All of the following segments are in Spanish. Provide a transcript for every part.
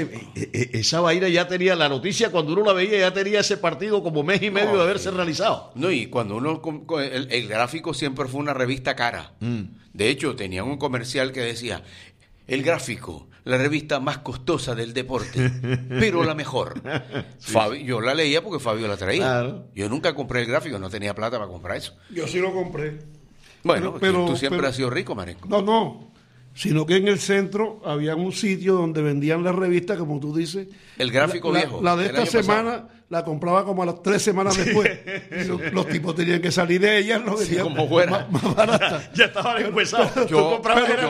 Esa vaina ya tenía la noticia, cuando uno la veía, ya tenía ese partido como mes y medio de haberse realizado. No, y cuando el gráfico siempre fue una revista cara. De hecho, tenían un comercial que decía, el gráfico, la revista más costosa del deporte, pero la mejor. Sí. Yo la leía porque Fabio la traía. Claro. Yo nunca compré el gráfico, no tenía plata para comprar eso. Yo sí lo compré. Bueno, pero tú siempre has sido rico, Marenco. No. Sino que en el centro había un sitio donde vendían las revistas, como tú dices. El gráfico viejo. La de esta semana la compraba como a las 3 semanas después. Y los tipos tenían que salir de ellas, ¿no? Sí, como fuera. Más barata. Ya estaban empezados. Yo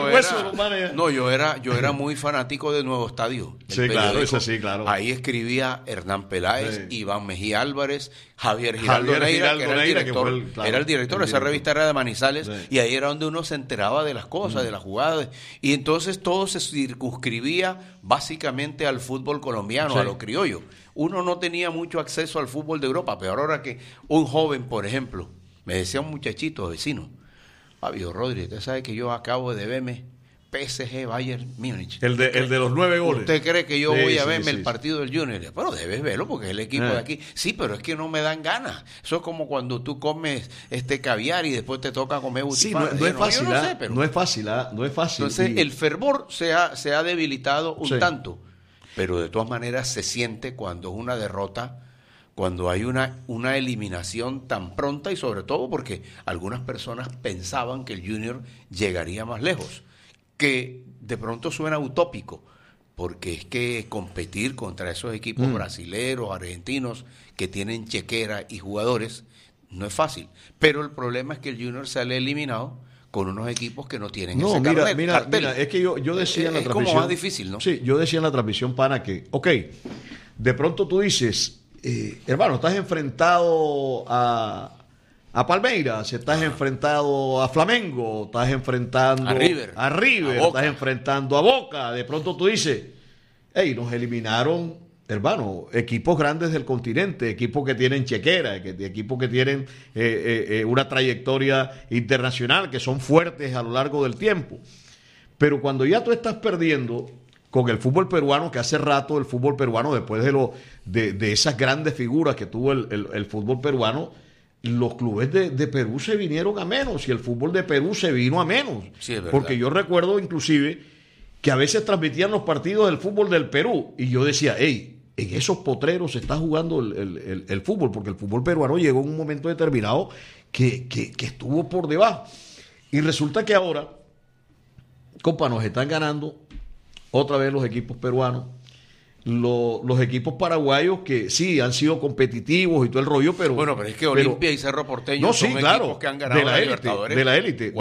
era muy fanático de Nuevo Estadio. Sí, claro, eso sí, claro. Ahí escribía Hernán Peláez, Iván Mejía Álvarez, Javier Giraldo Neira, que era el director. Era el director, esa revista era de Manizales, y ahí era donde uno se enteraba de las cosas, de las jugadas. Y entonces todo se circunscribía básicamente al fútbol colombiano, a lo criollo. Uno no tenía mucho acceso al fútbol de Europa, pero ahora que un joven, por ejemplo, me decía un muchachito vecino, Fabio Rodríguez, usted sabe que yo acabo de verme PSG Bayern Múnich. El de los 9 goles. ¿Usted cree que yo voy a verme el partido del Junior? Pero debes verlo porque es el equipo de aquí. Sí, pero es que no me dan ganas. Eso es como cuando tú comes caviar y después te toca comer butifarra. Sí, no es fácil. No es fácil, no es fácil. Entonces, el fervor se ha debilitado un tanto. Pero de todas maneras se siente cuando es una derrota, cuando hay una eliminación tan pronta, y sobre todo porque algunas personas pensaban que el Junior llegaría más lejos, que de pronto suena utópico, porque es que competir contra esos equipos brasileros, argentinos, que tienen chequera y jugadores, no es fácil. Pero el problema es que el Junior sale eliminado con unos equipos que no tienen ese cartel. Mira, es que yo decía en la transmisión... Es como más difícil, ¿no? Sí, yo decía en la transmisión, pana, que, de pronto tú dices, hermano, estás enfrentado a Palmeiras, estás enfrentado a Flamengo, estás enfrentando a River, estás enfrentando a Boca, de pronto tú dices, nos eliminaron, hermano, equipos grandes del continente, equipos que tienen chequera, equipos que tienen una trayectoria internacional, que son fuertes a lo largo del tiempo. Pero cuando ya tú estás perdiendo con el fútbol peruano, que hace rato el fútbol peruano, después de esas grandes figuras que tuvo el fútbol peruano, los clubes de Perú se vinieron a menos y el fútbol de Perú se vino a menos. Sí, es verdad. Porque yo recuerdo inclusive que a veces transmitían los partidos del fútbol del Perú y yo decía, en esos potreros se está jugando el fútbol, porque el fútbol peruano llegó en un momento determinado que estuvo por debajo. Y resulta que ahora, compa, nos están ganando otra vez los equipos peruanos, los equipos paraguayos que sí han sido competitivos y todo el rollo, pero... Bueno, pero es que Olimpia y Cerro Porteño son equipos que han ganado la Libertadores. De la élite,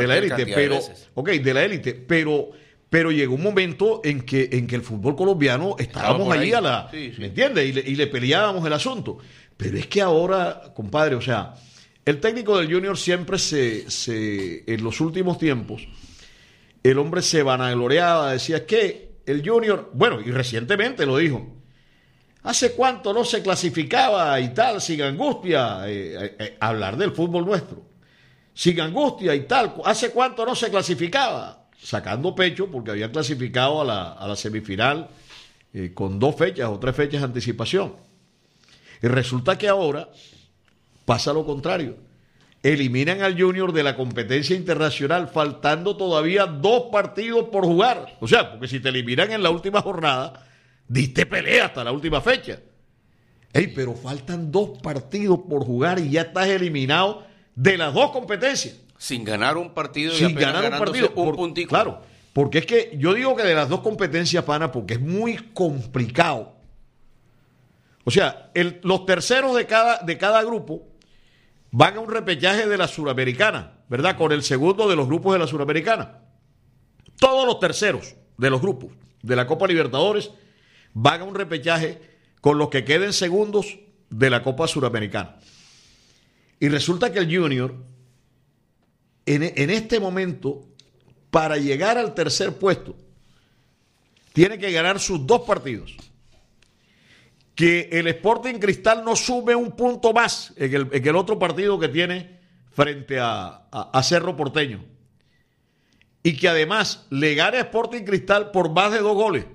pero llegó un momento en que el fútbol colombiano estábamos allí ¿me entiendes? Y le peleábamos el asunto. Pero es que ahora, compadre, o sea, el técnico del Junior siempre en los últimos tiempos, el hombre se vanagloriaba, decía que el Junior, bueno, y recientemente lo dijo, ¿hace cuánto no se clasificaba y tal, sin angustia? Hablar del fútbol nuestro. Sin angustia y tal, ¿hace cuánto no se clasificaba? Sacando pecho porque había clasificado a la semifinal con 2 fechas o 3 fechas de anticipación. Y resulta que ahora pasa lo contrario. Eliminan al Junior de la competencia internacional faltando todavía 2 partidos por jugar. O sea, porque si te eliminan en la última jornada, diste pelea hasta la última fecha. Pero faltan 2 partidos por jugar y ya estás eliminado de las 2 competencias. Sin ganar un partido y apenas ganándose un puntico. Claro, porque es que yo digo que de las 2 competencias, pana, porque es muy complicado. O sea, los terceros de cada grupo van a un repechaje de la Suramericana, ¿verdad? Con el segundo de los grupos de la Suramericana. Todos los terceros de los grupos de la Copa Libertadores van a un repechaje con los que queden segundos de la Copa Suramericana. Y resulta que el Junior, en este momento, para llegar al tercer puesto, tiene que ganar sus 2 partidos. Que el Sporting Cristal no sume un punto más en el otro partido que tiene frente a Cerro Porteño. Y que además le gane a Sporting Cristal por más de 2 goles.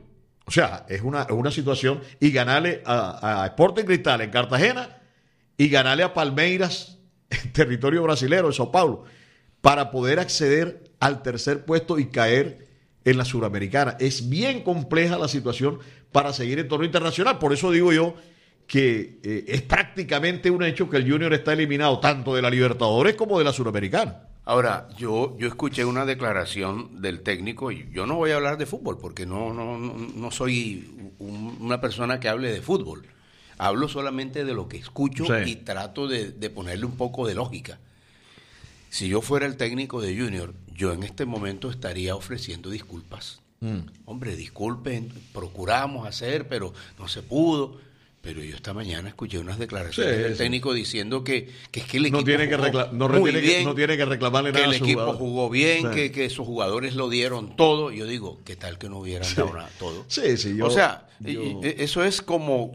O sea, es una situación. Y ganarle a Sporting Cristal en Cartagena y ganarle a Palmeiras en territorio brasilero, en Sao Paulo, para poder acceder al tercer puesto y caer en la Suramericana. Es bien compleja la situación para seguir en torneo internacional. Por eso digo yo que es prácticamente un hecho que el Junior está eliminado tanto de la Libertadores como de la Suramericana. Ahora, yo escuché una declaración del técnico, y yo no voy a hablar de fútbol porque no soy una persona que hable de fútbol. Hablo solamente de lo que escucho, sí, y trato de ponerle un poco de lógica. Si yo fuera el técnico de Junior, yo en este momento estaría ofreciendo disculpas. Hombre, disculpen, procuramos hacer, pero no se pudo. Pero yo esta mañana escuché unas declaraciones del técnico diciendo que es que el equipo no tiene que reclamarle nada a su jugador. Que el equipo jugó bien, sí, que sus jugadores lo dieron todo. Yo digo, ¿qué tal que no hubieran dado nada, todo? Sí, o sea, eso es como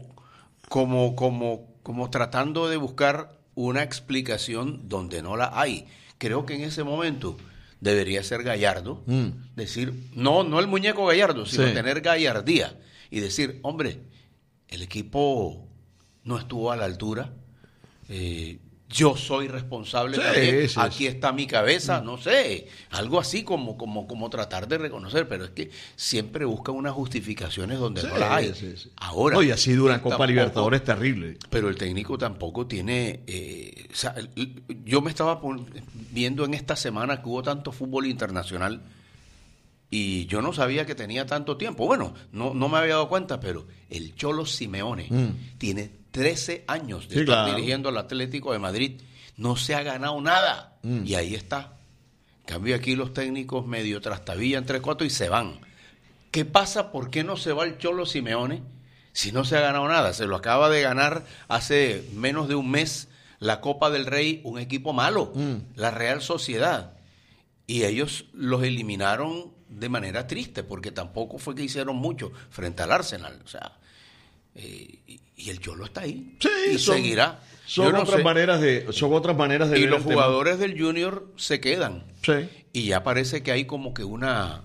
tratando de buscar una explicación donde no la hay. Creo que en ese momento debería ser Gallardo, decir, no el muñeco Gallardo, sino tener gallardía y decir, hombre, el equipo no estuvo a la altura, yo soy responsable también, aquí está mi cabeza, no sé, algo así como tratar de reconocer, pero es que siempre buscan unas justificaciones donde no las hay. Ahora, no, y así duran Copa Libertadores terrible. Pero el técnico tampoco tiene, o sea, yo me estaba viendo en esta semana que hubo tanto fútbol internacional y yo no sabía que tenía tanto tiempo. Bueno, no me había dado cuenta, pero el Cholo Simeone tiene 13 años de estar dirigiendo al Atlético de Madrid. No se ha ganado nada. Y ahí está. En cambio, aquí los técnicos medio trastabillan 3-4 y se van. ¿Qué pasa? ¿Por qué no se va el Cholo Simeone si no se ha ganado nada? Se lo acaba de ganar hace menos de un mes la Copa del Rey, un equipo malo, la Real Sociedad. Y ellos los eliminaron de manera triste, porque tampoco fue que hicieron mucho frente al Arsenal. O sea, y el Cholo está ahí. Sí, y seguirá. Son otras maneras de y ver los jugadores del Junior se quedan. Sí. Y ya parece que hay como que una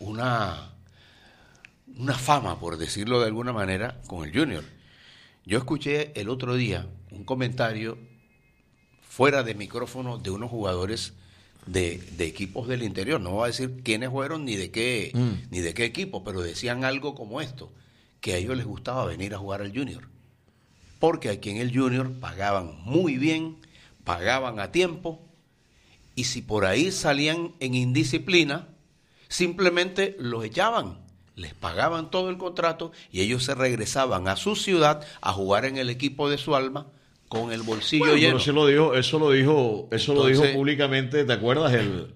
fama, por decirlo de alguna manera, con el Junior. Yo escuché el otro día un comentario fuera de micrófono de unos jugadores de equipos del interior. No voy a decir quiénes fueron ni de qué equipo, pero decían algo como esto, que a ellos les gustaba venir a jugar al Junior, porque aquí en el Junior pagaban muy bien, pagaban a tiempo, y si por ahí salían en indisciplina, simplemente los echaban, les pagaban todo el contrato y ellos se regresaban a su ciudad a jugar en el equipo de su alma con el bolsillo lleno. Pero eso lo dijo públicamente, ¿te acuerdas?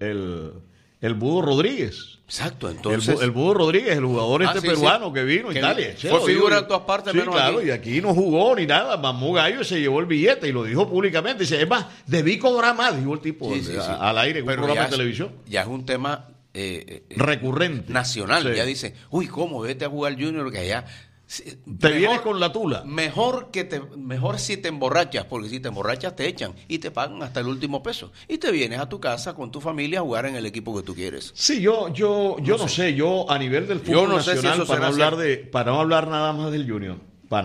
El Budo Rodríguez. Exacto, entonces. El Budo Rodríguez, el jugador peruano que vino a Italia. Fue figura en todas partes, menos claro, aquí. Y aquí no jugó ni nada, mamó gallo y se llevó el billete y lo dijo públicamente. Dice, es más, debí cobrar más, dijo el tipo al aire en un programa de televisión. Ya es un tema recurrente. Nacional, ya dice, uy, ¿cómo? Vete a jugar Junior que allá. Vienes con la tula. Mejor si te emborrachas, porque si te emborrachas te echan y te pagan hasta el último peso. Y te vienes a tu casa con tu familia a jugar en el equipo que tú quieres. Sí, yo no sé, yo a nivel del fútbol nacional, si para no hablar nada más del Junior,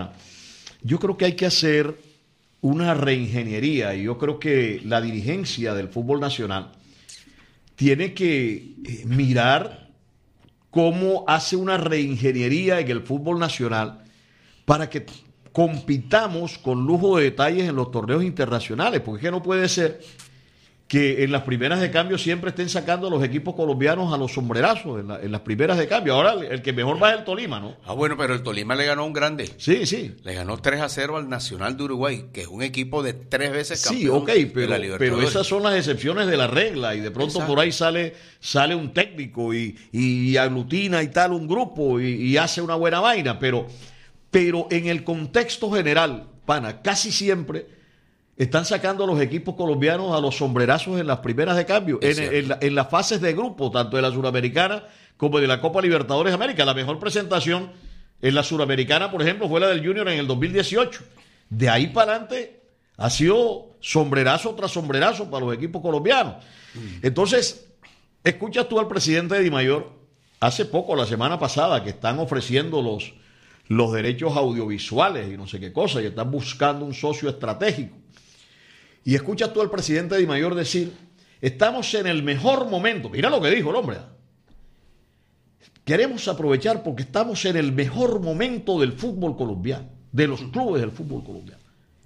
yo creo que hay que hacer una reingeniería, y yo creo que la dirigencia del fútbol nacional tiene que mirar cómo hace una reingeniería en el fútbol nacional para que compitamos con lujo de detalles en los torneos internacionales, porque es que no puede ser que en las primeras de cambio siempre estén sacando a los equipos colombianos a los sombrerazos en las primeras de cambio. Ahora el que mejor va es el Tolima, ¿no? Bueno, pero el Tolima le ganó a un grande. Sí. Le ganó 3-0 al Nacional de Uruguay, que es un equipo de 3 veces campeón de la Libertadores. Pero esas son las excepciones de la regla, y de pronto por ahí sale un técnico y aglutina y tal un grupo y hace una buena vaina, pero en el contexto general, casi siempre están sacando a los equipos colombianos a los sombrerazos en las primeras de cambio, en las fases de grupo, tanto de la Suramericana como de la Copa Libertadores de América. La mejor presentación en la Suramericana, por ejemplo, fue la del Junior en el 2018. De ahí para adelante ha sido sombrerazo tras sombrerazo para los equipos colombianos. Entonces, escuchas tú al presidente de Dimayor hace poco, la semana pasada, que están ofreciendo los derechos audiovisuales y no sé qué cosa, y están buscando un socio estratégico. Y escuchas tú al presidente Di Mayor decir, estamos en el mejor momento. Mira lo que dijo el hombre. Queremos aprovechar porque estamos en el mejor momento del fútbol colombiano, de los clubes del fútbol colombiano.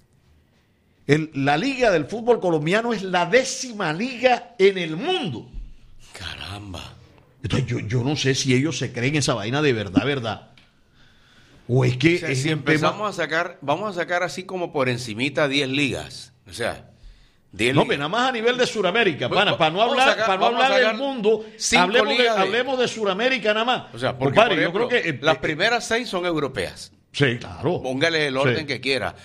La liga del fútbol colombiano es la 10ª liga en el mundo. Caramba. Entonces yo no sé si ellos se creen esa vaina de verdad. O es que si empezamos a sacar, vamos a sacar así como por encimita 10 ligas. O sea, 10 ligas. Pero nada más a nivel de Sudamérica, para no hablar del mundo, hablemos de Sudamérica nada más. O sea, porque compadre, por ejemplo, yo creo que las primeras 6 son europeas. Sí, claro. Póngale el orden que quiera.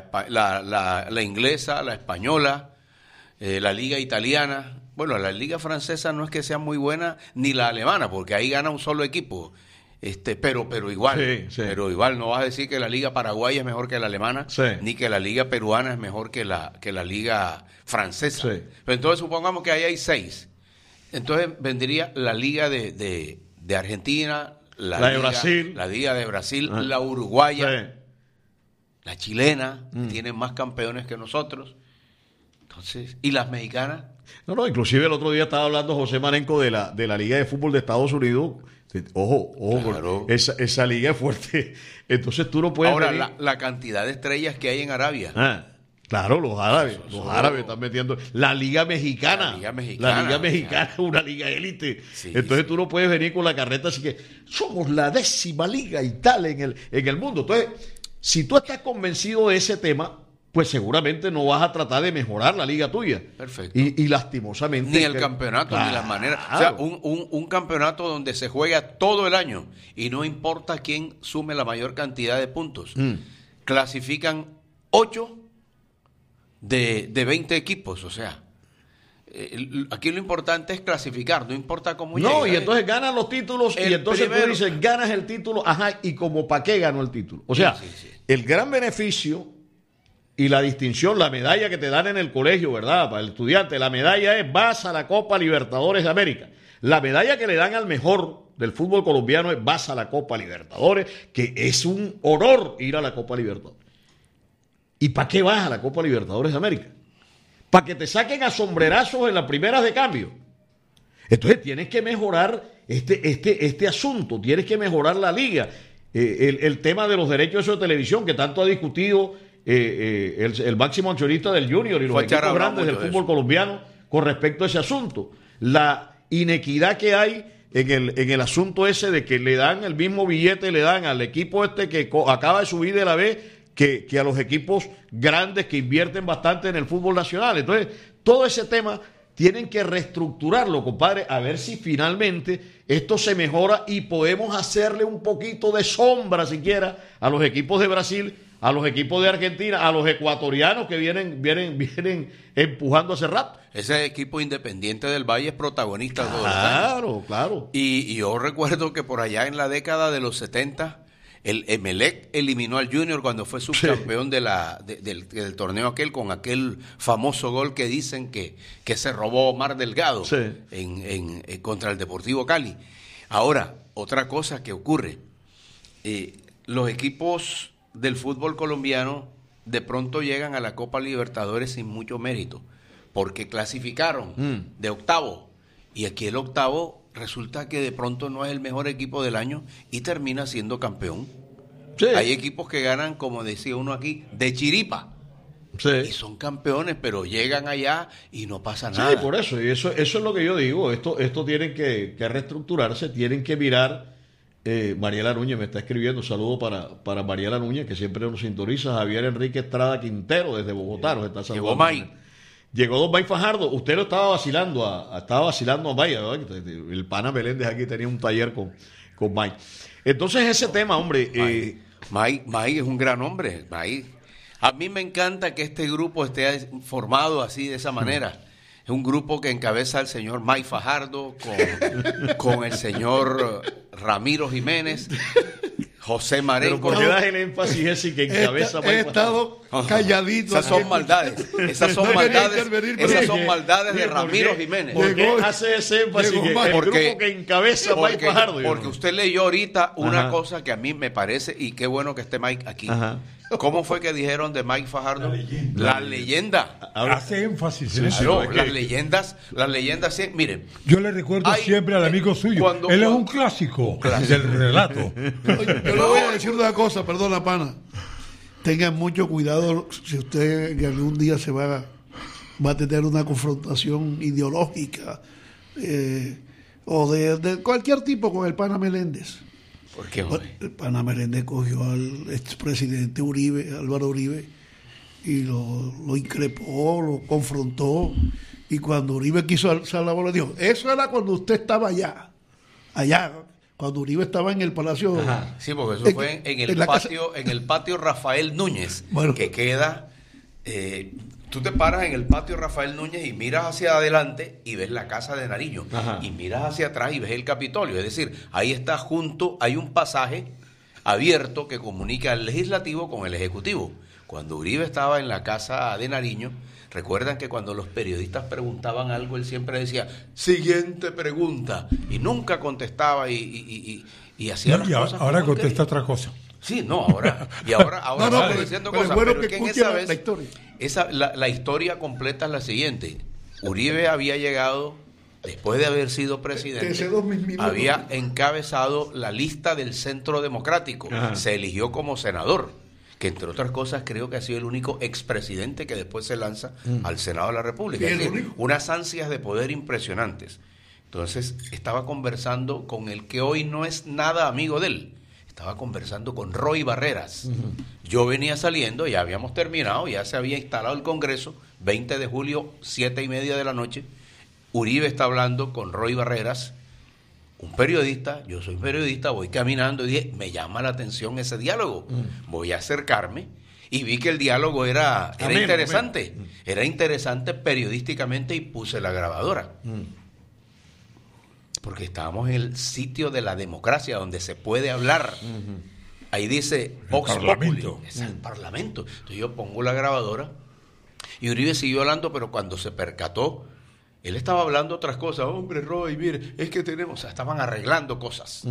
La inglesa, la española, la liga italiana. Bueno, la liga francesa no es que sea muy buena, ni la alemana, porque ahí gana un solo equipo. Pero igual, pero igual no vas a decir que la liga paraguaya es mejor que la alemana, ni que la liga peruana es mejor que la liga francesa. Pero entonces supongamos que ahí hay 6. Entonces vendría la liga de Argentina, la liga de Brasil, la liga de Brasil, la uruguaya, la chilena, tienen más campeones que nosotros. Entonces, ¿y las mexicanas? No, inclusive el otro día estaba hablando José Marenco de la Liga de Fútbol de Estados Unidos. Ojo, claro. esa liga es fuerte. Entonces tú no puedes... Ahora, la cantidad de estrellas que hay en Arabia. Claro, los árabes están metiendo... La Liga Mexicana. La Liga Mexicana es una liga élite. Entonces tú no puedes venir con la carreta así que somos la 10ª liga y tal en el mundo. Entonces, si tú estás convencido de ese tema, pues seguramente no vas a tratar de mejorar la liga tuya. Perfecto. Y lastimosamente... Ni el campeonato, ni las maneras. O sea, un campeonato donde se juega todo el año y no importa quién sume la mayor cantidad de puntos. Clasifican 8 de 20 equipos, o sea... aquí lo importante es clasificar, no importa cómo llegue. No, y entonces ganan los títulos y entonces tú dices, ganas el título, y como para qué ganó el título. O sea, el gran beneficio... Y la distinción, la medalla que te dan en el colegio, ¿verdad? Para el estudiante, la medalla es vas a la Copa Libertadores de América. La medalla que le dan al mejor del fútbol colombiano es vas a la Copa Libertadores, que es un honor ir a la Copa Libertadores. ¿Y para qué vas a la Copa Libertadores de América? Para que te saquen a sombrerazos en las primeras de cambio. Entonces tienes que mejorar este asunto, tienes que mejorar la liga. El tema de los derechos de televisión que tanto ha discutido el máximo accionista del Junior y los equipos grandes del fútbol colombiano con respecto a ese asunto. La inequidad que hay en el asunto ese de que le dan el mismo billete, le dan al equipo que acaba de subir de la B que a los equipos grandes que invierten bastante en el fútbol nacional. Entonces, todo ese tema tienen que reestructurarlo, compadre, a ver si finalmente esto se mejora y podemos hacerle un poquito de sombra siquiera a los equipos de Brasil, a los equipos de Argentina, a los ecuatorianos que vienen empujando hace rato. Ese equipo Independiente del Valle es protagonista. Claro. Y yo recuerdo que por allá en la década de los 70, el Emelec eliminó al Junior cuando fue subcampeón del torneo aquel, con aquel famoso gol que dicen que se robó Omar Delgado contra el Deportivo Cali. Ahora, otra cosa que ocurre, los equipos del fútbol colombiano de pronto llegan a la Copa Libertadores sin mucho mérito, porque clasificaron de octavo, y aquí el octavo resulta que de pronto no es el mejor equipo del año y termina siendo campeón. Hay equipos que ganan, como decía uno aquí, de chiripa. Y son campeones, pero llegan allá y no pasa nada. Sí, por eso, y eso es lo que yo digo. Esto tienen que reestructurarse, tienen que mirar. Mariela Núñez me está escribiendo, saludo para Mariela Núñez, que siempre nos sintoniza. Javier Enrique Estrada Quintero desde Bogotá nos está saludando. Llegó Don May Fajardo. Usted lo estaba vacilando a May, ¿verdad? El pana Meléndez aquí tenía un taller con May. Entonces ese tema, hombre... May es un gran hombre. A mí me encanta que este grupo esté formado así, de esa manera. Es un grupo que encabeza el señor May Fajardo con el señor Ramiro Jiménez. José Marenco. Pero ¿por qué das el énfasis ese que encabeza? He estado calladito. Esas son maldades. Esas son maldades de Ramiro Jiménez. ¿Por qué hace ese énfasis que el grupo que encabeza Mike Fajardo? Porque usted leyó ahorita una cosa que a mí me parece, y qué bueno que esté Mike aquí. Ajá. ¿Cómo fue que dijeron de Mike Fajardo? La leyenda. Hace énfasis en eso. Claro, las leyendas, sí. Miren. Yo le recuerdo siempre al amigo suyo. Él es un clásico del relato. Yo le voy a decir una cosa, perdona, pana. Tengan mucho cuidado si usted que algún día se va a tener una confrontación ideológica o de cualquier tipo con el pana Meléndez. ¿Por qué, el pana Meléndez cogió al expresidente Uribe, Álvaro Uribe, y lo increpó, lo confrontó, y cuando Uribe quiso alzar la bola, dijo, eso era cuando usted estaba allá, cuando Uribe estaba en el Palacio. Ajá. Sí, porque eso fue en el patio Rafael Núñez, bueno, que queda, tú te paras en el patio Rafael Núñez y miras hacia adelante y ves la casa de Nariño. Ajá. Y miras hacia atrás y ves el Capitolio. Es decir, ahí está junto, hay un pasaje abierto que comunica al legislativo con el ejecutivo. Cuando Uribe estaba en la casa de Nariño, recuerdan que cuando los periodistas preguntaban algo, él siempre decía, siguiente pregunta, y nunca contestaba y hacía las cosas. Ahora contesta otra cosa. Sí, no, ahora pero diciendo cosas, bueno, pero es que en esa vez, la historia completa es la siguiente. Uribe había llegado, después de haber sido presidente, había encabezado la lista del Centro Democrático. Ajá. Se eligió como senador, que entre otras cosas creo que ha sido el único expresidente que después se lanza al Senado de la República. Es decir, unas ansias de poder impresionantes. Entonces estaba conversando con el que hoy no es nada amigo de él. Estaba conversando con Roy Barreras. Uh-huh. Yo venía saliendo, ya habíamos terminado, ya se había instalado el Congreso, 20 de julio, 7:30 de la noche. Uribe está hablando con Roy Barreras, un periodista, yo soy periodista, voy caminando y dije, me llama la atención ese diálogo. Voy a acercarme y vi que el diálogo era interesante. Era interesante periodísticamente y puse la grabadora. Porque estábamos en el sitio de la democracia, donde se puede hablar. Ahí dice Vox Populi, es el Parlamento. Entonces yo pongo la grabadora y Uribe siguió hablando, pero cuando se percató, él estaba hablando otras cosas. Hombre, Roy, mire, es que tenemos... O sea, estaban arreglando cosas.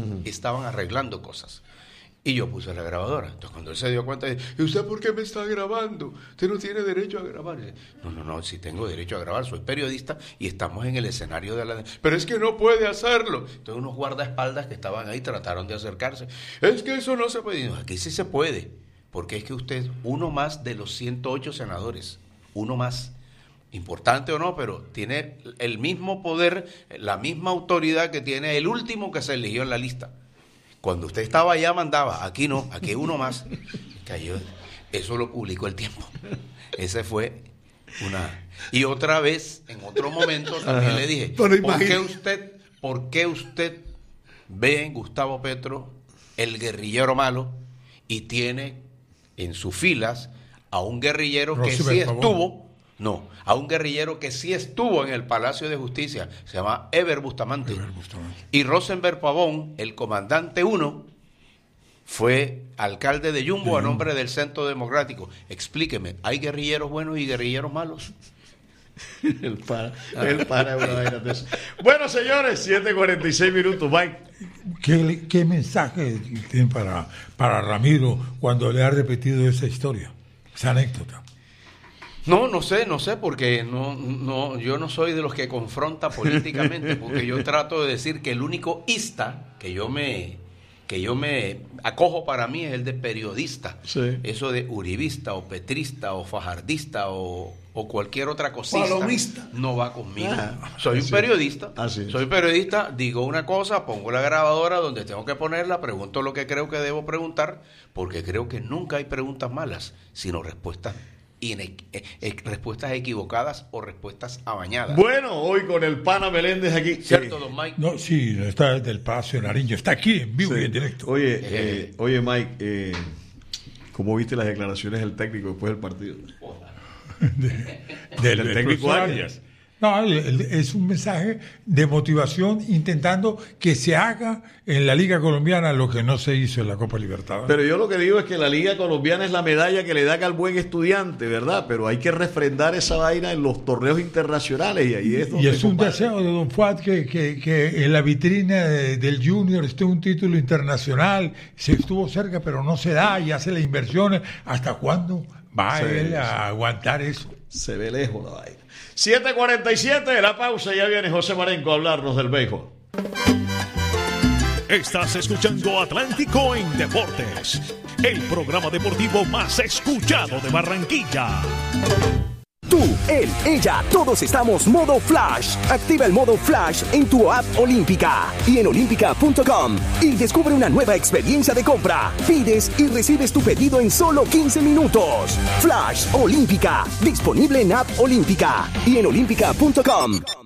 Y yo puse la grabadora. Entonces cuando él se dio cuenta, dice, ¿y usted por qué me está grabando? Usted no tiene derecho a grabar. Dice, no, sí tengo derecho a grabar, soy periodista y estamos en el escenario de la... Pero es que no puede hacerlo. Entonces unos guardaespaldas que estaban ahí trataron de acercarse. Es que eso no se puede. No, aquí sí se puede, porque es que usted es uno más de los 108 senadores, uno más. Importante o no, pero tiene el mismo poder, la misma autoridad que tiene el último que se eligió en la lista. Cuando usted estaba allá mandaba, aquí no, aquí uno más. Cayó. Eso lo publicó El Tiempo. Ese fue una... Y otra vez, en otro momento, también le dije, ¿por qué usted ve en Gustavo Petro el guerrillero malo y tiene en sus filas a un guerrillero que sí estuvo... No, a un guerrillero que sí estuvo en el Palacio de Justicia, se llama Eber Bustamante. Y Rosenberg Pavón, el comandante 1, fue alcalde de Yumbo a nombre del Centro Democrático. Explíqueme, ¿hay guerrilleros buenos y guerrilleros malos? El para una vaina de eso. Bueno, señores, 7:46, Mike. ¿Qué mensaje tiene para Ramiro cuando le ha repetido esa historia, esa anécdota? No sé, porque yo no soy de los que confronta políticamente, porque yo trato de decir que el único ista que yo me acojo para mí es el de periodista. Sí. Eso de uribista o petrista o fajardista o cualquier otra cosita palomista no va conmigo. Soy un periodista. Soy periodista, digo una cosa, pongo la grabadora donde tengo que ponerla, pregunto lo que creo que debo preguntar, porque creo que nunca hay preguntas malas, sino respuestas equivocadas o respuestas amañadas. Bueno, hoy con el pana Meléndez aquí. ¿Cierto, don Mike? No, sí, está del Palacio de Nariño, está aquí en vivo y en directo. Oye, Mike, ¿cómo viste las declaraciones del técnico después del partido? del técnico Arias. No, es un mensaje de motivación intentando que se haga en la Liga Colombiana lo que no se hizo en la Copa Libertadores. Pero yo lo que digo es que la Liga Colombiana es la medalla que le dan al buen estudiante, ¿verdad? Pero hay que refrendar esa vaina en los torneos internacionales y ahí es donde... Y es un deseo de don Fuad que en la vitrina del Junior esté un título internacional. Se estuvo cerca, pero no se da y hace las inversiones. ¿Hasta cuándo va él a aguantar eso? Se ve lejos la vaina. 7:47, la pausa, ya viene José Marenco a hablarnos del béisbol. Estás escuchando Atlántico en Deportes, el programa deportivo más escuchado de Barranquilla. Tú, él, ella, todos estamos modo Flash. Activa el modo Flash en tu app Olímpica y en olímpica.com y descubre una nueva experiencia de compra. Pides y recibes tu pedido en solo 15 minutos. Flash Olímpica, disponible en app Olímpica y en olímpica.com.